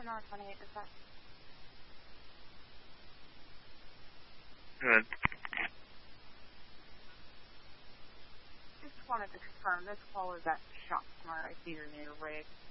another 28%. Good. Just wanted to confirm this call is at Shop Smart. I see your new rig.